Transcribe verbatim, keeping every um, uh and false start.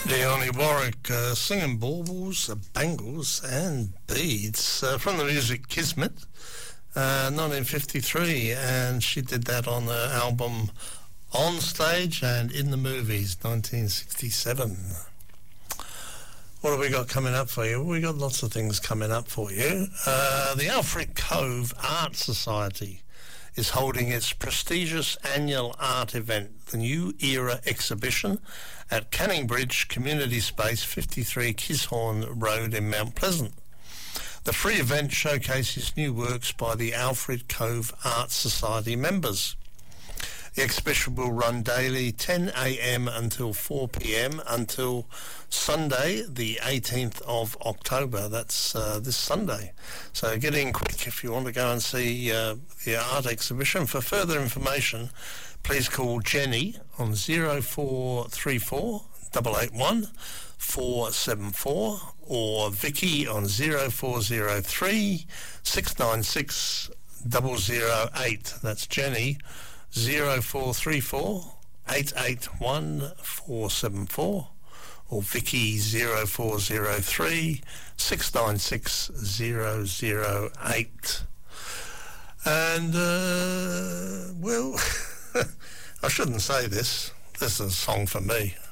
Leonie Warwick uh, singing baubles, uh, bangles and beads uh, from the music Kismet, uh, nineteen fifty-three, and she did that on the album On Stage and In the Movies, nineteen sixty-seven. What have we got coming up for you? We got lots of things coming up for you. Uh, the Alfred Cove Art Society is holding its prestigious annual art event, the New Era Exhibition, at Canning Bridge Community Space, fifty-three Kishorn Road in Mount Pleasant. The free event showcases new works by the Alfred Cove Art Society members. The exhibition will run daily ten a.m. until four p.m. until Sunday, the eighteenth of October. That's uh, this Sunday. So get in quick if you want to go and see uh, the art exhibition. For further information, please call Jenny on zero four three four, eight eight one, four seven four or Vicky on zero four zero three, six nine six, zero zero eight. That's Jenny. zero four three four, eight eight one, four seven four or Vicky zero four zero three, six nine six, zero zero eight. And, uh, well, I shouldn't say this. This is a song for me.